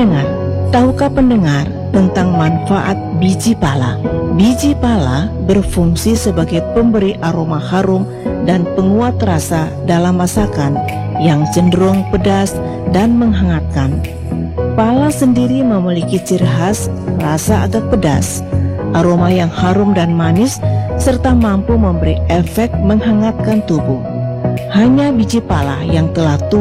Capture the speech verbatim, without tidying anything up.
Pendengar, tahukah pendengar tentang manfaat biji pala? Biji pala berfungsi sebagai pemberi aroma harum dan penguat rasa dalam masakan yang cenderung pedas dan menghangatkan. Pala sendiri memiliki ciri khas rasa agak pedas, aroma yang harum dan manis, serta mampu memberi efek menghangatkan tubuh. Hanya biji pala yang telah tua